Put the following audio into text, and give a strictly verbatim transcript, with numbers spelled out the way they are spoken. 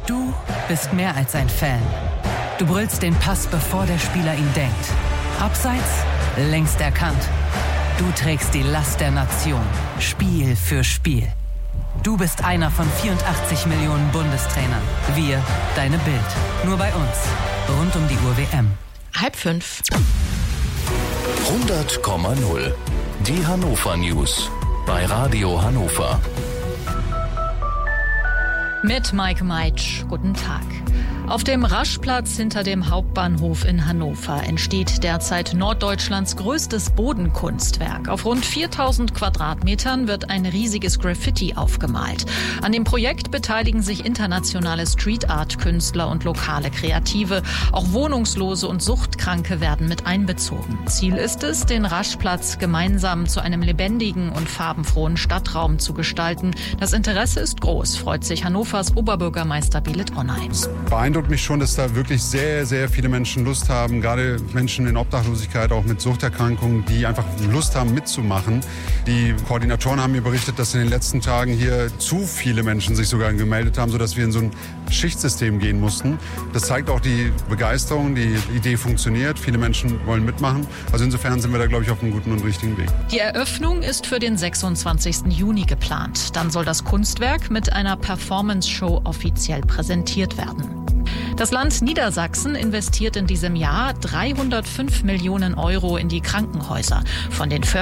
Du bist mehr als ein Fan. Du brüllst den Pass, bevor der Spieler ihn denkt. Abseits, längst erkannt. Du trägst die Last der Nation, Spiel für Spiel. Du bist einer von vierundachtzig Millionen Bundestrainern. Wir, deine Bild. Nur bei uns. Rund um die Uhr W M. Halb fünf. hundert Komma null. Die Hannover News. Bei Radio Hannover. Mit Maike Meitsch. Guten Tag. Auf dem Raschplatz hinter dem Hauptbahnhof in Hannover entsteht derzeit Norddeutschlands größtes Bodenkunstwerk. Auf rund viertausend Quadratmetern wird ein riesiges Graffiti aufgemalt. An dem Projekt beteiligen sich internationale Street-Art-Künstler und lokale Kreative. Auch Wohnungslose und Suchtkranke werden mit einbezogen. Ziel ist es, den Raschplatz gemeinsam zu einem lebendigen und farbenfrohen Stadtraum zu gestalten. Das Interesse ist groß, freut sich Hannovers Oberbürgermeister Belit Onay. Beeindruckt mich schon, dass da wirklich sehr, sehr viele Menschen Lust haben, gerade Menschen in Obdachlosigkeit, auch mit Suchterkrankungen, die einfach Lust haben mitzumachen. Die Koordinatoren haben mir berichtet, dass in den letzten Tagen hier zu viele Menschen sich sogar gemeldet haben, sodass wir in so ein Schichtsystem gehen mussten. Das zeigt auch die Begeisterung, die Idee funktioniert, viele Menschen wollen mitmachen. Also insofern sind wir da, glaube ich, auf einem guten und richtigen Weg. Die Eröffnung ist für den sechsundzwanzigsten Juni geplant. Dann soll das Kunstwerk mit einer Performance-Show offiziell präsentiert werden. Das Land Niedersachsen investiert in diesem Jahr dreihundertfünf Millionen Euro in die Krankenhäuser. Von den